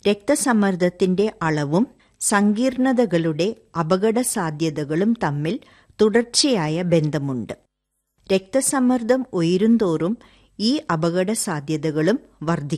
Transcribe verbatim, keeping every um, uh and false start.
രക്തസമ്മർദ്ദത്തിന്റെ അളവും സങ്കീർണതകളുടെ അപകട സാധ്യതകളും തമ്മിൽ തുടർച്ചയായ ബന്ധമുണ്ട്. രക്തസമ്മർദ്ദം ഉയരുന്തോറും ഈ അപകട സാധ്യതകളും വർദ്ധിക്കും.